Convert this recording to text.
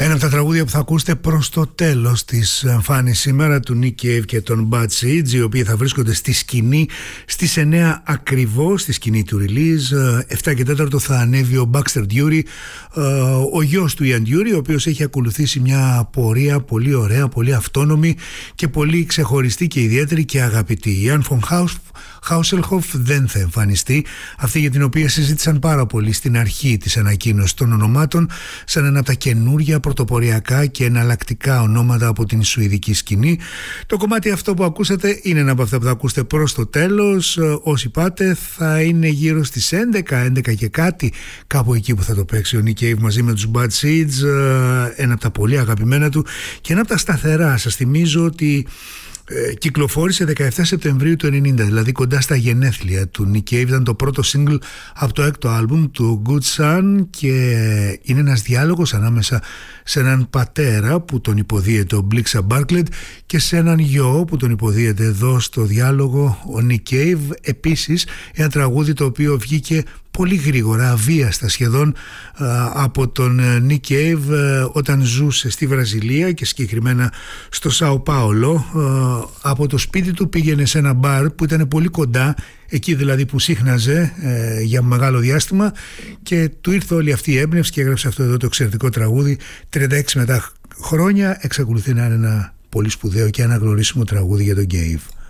Ένα από τα τραγούδια που θα ακούσετε προς το τέλος της εμφάνισης σήμερα του Nick Cave και των Bad Seeds, οι οποίοι θα βρίσκονται στη σκηνή στις 9 ακριβώς, στη σκηνή του release. 7 και 4 θα ανέβει ο Baxter Dury, ο γιος του Ian Dury, ο οποίος έχει ακολουθήσει μια πορεία πολύ ωραία, πολύ αυτόνομη και πολύ ξεχωριστή και ιδιαίτερη και αγαπητή. Η Jan von Hausselhoff δεν θα εμφανιστεί, αυτή για την οποία συζήτησαν πάρα πολύ στην αρχή της ανακοίνωσης των ονομάτων, σαν ένα από τα καινούργια πρωτοποριακά και εναλλακτικά ονόματα από την σουηδική σκηνή. Το κομμάτι αυτό που ακούσατε είναι ένα από αυτά που θα ακούσετε προς το τέλος. Όσοι πάτε θα είναι γύρω στις 11 και κάτι, κάπου εκεί που θα το παίξει ο Nick Cave μαζί με τους Bad Seeds, ένα από τα πολύ αγαπημένα του και ένα από τα σταθερά. Σας θυμίζω ότι κυκλοφόρησε 17 Σεπτεμβρίου του 1990, δηλαδή κοντά στα γενέθλια του Nick Cave. Ήταν το πρώτο single από το έκτο άλμπουμ του Good Son και είναι ένας διάλογος ανάμεσα σε έναν πατέρα που τον υποδίεται ο Blixa Bartlett και σε έναν γιο που τον υποδίεται εδώ στο διάλογο ο Nick Cave. Επίσης ένα τραγούδι το οποίο βγήκε πολύ γρήγορα, αβίαστα σχεδόν, από τον Nick Cave όταν ζούσε στη Βραζιλία και συγκεκριμένα στο Σάο Πάολο. Από το σπίτι του πήγαινε σε ένα μπαρ που ήταν πολύ κοντά, εκεί δηλαδή που σύχναζε για μεγάλο διάστημα, και του ήρθε όλη αυτή η έμπνευση και έγραψε αυτό εδώ το εξαιρετικό τραγούδι. 36 μετά χρόνια εξακολουθεί να είναι ένα πολύ σπουδαίο και αναγνωρίσιμο τραγούδι για τον Cave.